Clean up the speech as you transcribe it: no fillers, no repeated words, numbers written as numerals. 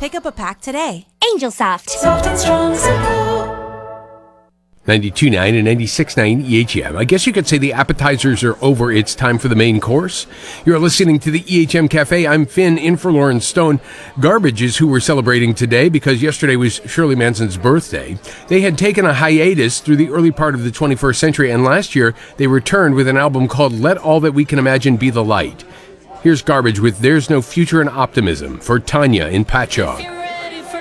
Pick up a pack today. Angel Soft. Soft and strong, simple. 92.9 and 96.9 EHM. I guess you could say the appetizers are over. It's time for the main course. You're listening to the EHM Cafe. I'm Finn, in for Lauren Stone. Garbage is who we're celebrating today because yesterday was Shirley Manson's birthday. They had taken a hiatus through the early part of the 21st century, and last year they returned with an album called Let All That We Can Imagine Be the Light. Here's Garbage with There's No Future in Optimism for Tanya in Patchogue.